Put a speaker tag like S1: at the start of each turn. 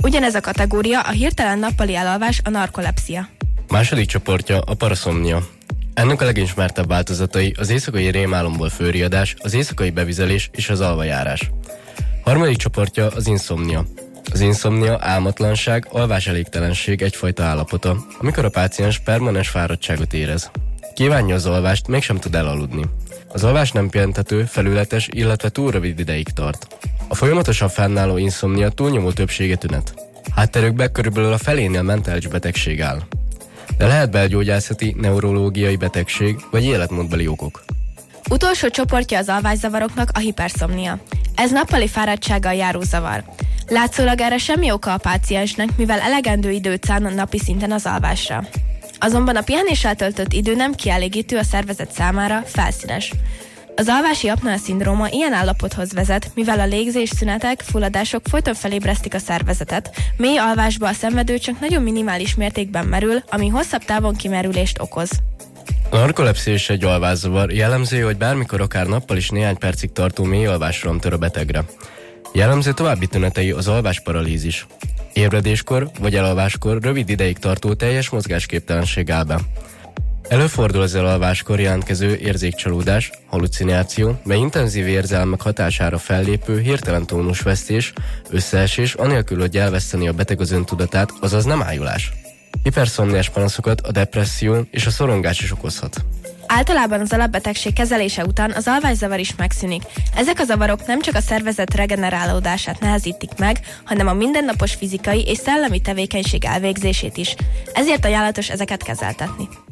S1: Ugyanez a kategória a hirtelen nappali elalvás, a narkolepszia.
S2: Második csoportja a paraszomnia. Ennek a legismertebb változatai az éjszakai rémálomból fölriadás, az éjszakai bevizelés és az alvajárás. Harmadik csoportja az inszomnia. Az inszomnia álmatlanság, alváselégtelenség egyfajta állapota, amikor a páciens permanens fáradtságot érez. Kívánja az alvást, mégsem tud elaludni. Az alvás nem pihentető, felületes, illetve túl rövid ideig tart. A folyamatosan fennálló inszomnia túlnyomó többsége tünet. Hátterükben körülbelül a felénél mentális betegség áll. De lehet belgyógyászati, neurológiai betegség vagy életmódbeli okok.
S1: Utolsó csoportja az alvászavaroknak a hiperszomnia. Ez nappali fáradtsággal járó zavar. Látszólag erre semmi oka a páciensnek, mivel elegendő időt szán a napi szinten az alvásra. Azonban a pihenéssel töltött idő nem kielégítő a szervezet számára, felszínes. Az alvási apnoea-szindróma ilyen állapothoz vezet, mivel a légzésszünetek, fulladások folyton felébresztik a szervezetet, mély alvásba a szenvedő csak nagyon minimális mértékben merül, ami hosszabb távon kimerülést okoz.
S2: A narkolepszia is egy alvászavar, jellemző, hogy bármikor akár nappal is néhány percig tartó mély alvásra tör a betegre. Jellemző további tünetei az alvásparalízis. Ébredéskor vagy elalváskor rövid ideig tartó teljes mozgásképtelenség áll be. Előfordul az elalváskor jelentkező érzékcsalódás, hallucináció, mely intenzív érzelmek hatására fellépő hirtelen tónusvesztés, összeesés, anélkül, hogy elveszteni a beteg az öntudatát, azaz nem ájulás. Hiperszomniás panaszokat a depresszió és a szorongás is okozhat.
S1: Általában az alapbetegség kezelése után az alvászavar is megszűnik. Ezek a zavarok nem csak a szervezet regenerálódását nehezítik meg, hanem a mindennapos fizikai és szellemi tevékenység elvégzését is. Ezért ajánlatos ezeket kezeltetni.